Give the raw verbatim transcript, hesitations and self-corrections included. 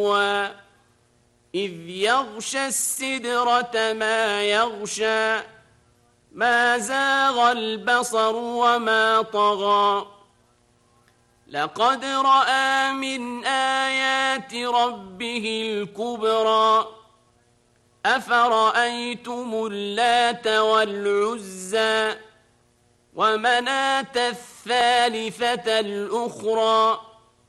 إذ يغشى السدرة ما يغشى ما زاغ البصر وما طغى لقد رأى من آيات ربه الكبرى أفرأيتم اللات والعزى ومناة الثالثة الأخرى